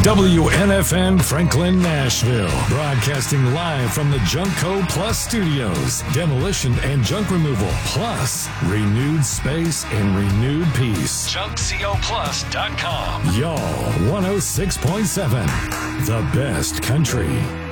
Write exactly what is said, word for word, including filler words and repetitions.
W N F N Franklin, Nashville. Broadcasting live from the Junkco Plus Studios. Demolition and junk removal, plus renewed space and renewed peace. junk co plus dot com. Y'all, one oh six point seven. The best country.